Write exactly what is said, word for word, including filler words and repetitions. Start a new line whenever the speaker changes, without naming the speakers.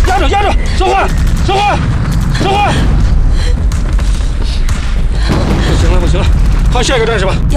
压住压住，说话说话说话！不行了不行了，换下一个战士吧。